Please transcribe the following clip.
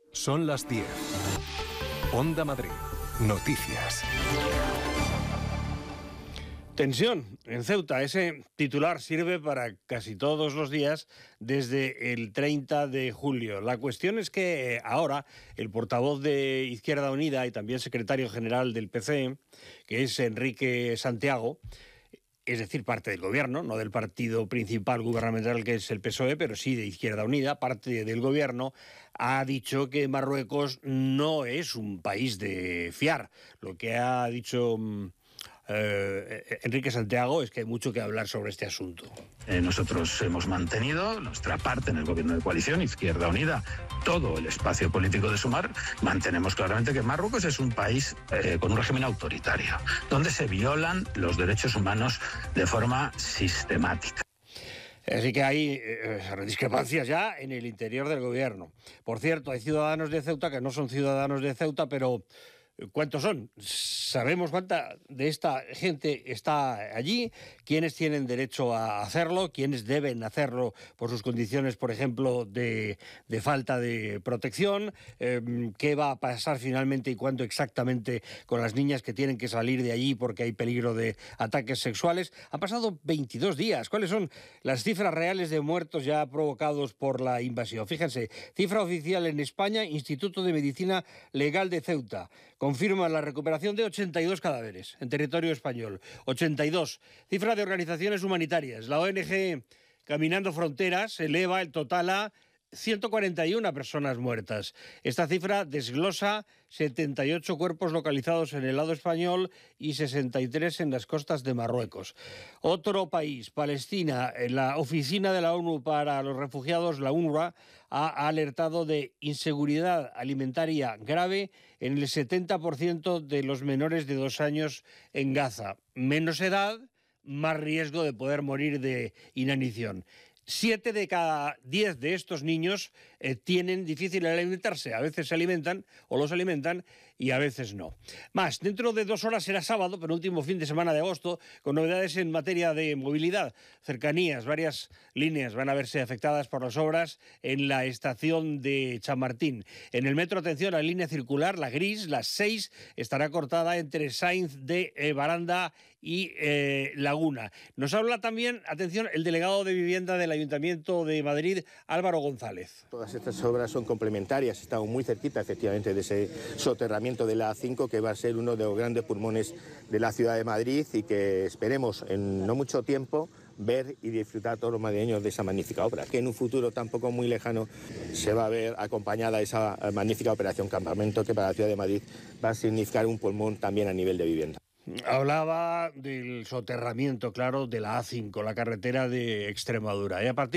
Son las 10. Onda Madrid. Noticias. Tensión en Ceuta. Ese titular sirve para casi todos los días desde el 30 de julio. La cuestión es que ahora el portavoz de Izquierda Unida y también secretario general del PCE, que es Enrique Santiago, es decir, parte del gobierno, no del partido principal gubernamental que es el PSOE, pero sí de Izquierda Unida, parte del gobierno, ha dicho que Marruecos no es un país de fiar. Lo que ha dicho Enrique Santiago es que hay mucho que hablar sobre este asunto. Nosotros hemos mantenido nuestra parte en el gobierno de coalición, Izquierda Unida, todo el espacio político de Sumar. Mantenemos claramente que Marruecos es un país con un régimen autoritario, donde se violan los derechos humanos de forma sistemática. Así que hay discrepancias ya en el interior del gobierno. Por cierto, hay ciudadanos de Ceuta que no son ciudadanos de Ceuta, pero ¿cuántos son? Sabemos cuánta de esta gente está allí, quiénes tienen derecho a hacerlo, quiénes deben hacerlo por sus condiciones, por ejemplo, de falta de protección, qué va a pasar finalmente y cuándo exactamente con las niñas que tienen que salir de allí porque hay peligro de ataques sexuales. Han pasado 22 días. ¿Cuáles son las cifras reales de muertos ya provocados por la invasión? Fíjense, cifra oficial en España, Instituto de Medicina Legal de Ceuta confirma la recuperación de 82 cadáveres en territorio español. 82. Cifra de organizaciones humanitarias. La ONG Caminando Fronteras eleva el total a 141 personas muertas. Esta cifra desglosa 78 cuerpos localizados en el lado español y 63 en las costas de Marruecos. Otro país, Palestina, la Oficina de la ONU para los Refugiados, la UNRWA, ha alertado de inseguridad alimentaria grave en el 70% de los menores de 2 años en Gaza. Menos edad, más riesgo de poder morir de inanición. 7 de cada 10 de estos niños tienen difícil alimentarse. A veces se alimentan o los alimentan y a veces no. Más, dentro de 2 horas será sábado, penúltimo fin de semana de agosto, con novedades en materia de movilidad. Cercanías, varias líneas van a verse afectadas por las obras en la estación de Chamartín. En el metro, atención, la línea circular, la gris, la 6, estará cortada entre Sainz de Baranda y Laguna. Nos habla también, atención, el delegado de vivienda del Ayuntamiento de Madrid, Álvaro González. Todas estas obras son complementarias, estamos muy cerquita efectivamente de ese soterramiento de la A5, que va a ser uno de los grandes pulmones de la ciudad de Madrid y que esperemos en no mucho tiempo ver y disfrutar todos los madrileños de esa magnífica obra, que en un futuro tampoco muy lejano se va a ver acompañada esa magnífica operación Campamento, que para la ciudad de Madrid va a significar un pulmón también a nivel de vivienda. Hablaba del soterramiento, claro, de la A5, la carretera de Extremadura. Y a partir